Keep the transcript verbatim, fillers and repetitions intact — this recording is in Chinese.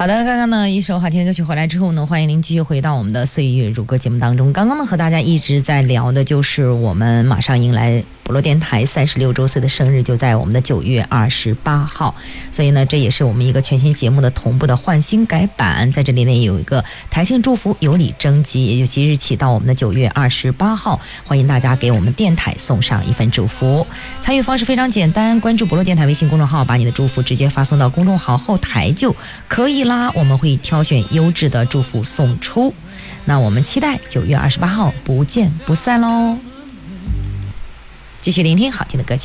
好的，刚刚呢一首好听的歌曲回来之后呢，欢迎您继续回到我们的岁月如歌节目当中。刚刚呢和大家一直在聊的就是我们马上迎来博洛电台三十六周岁的生日，就在我们的九月二十八号，所以呢这也是我们一个全新节目的同步的换新改版。在这里呢也有一个台庆祝福有礼征集，也就即日起到我们的九月二十八号，欢迎大家给我们电台送上一份祝福。参与方式非常简单，关注博洛电台微信公众号，把你的祝福直接发送到公众号后台就可以啦，我们会挑选优质的祝福送出。那我们期待九月二十八号不见不散喽！继续聆听好听的歌曲。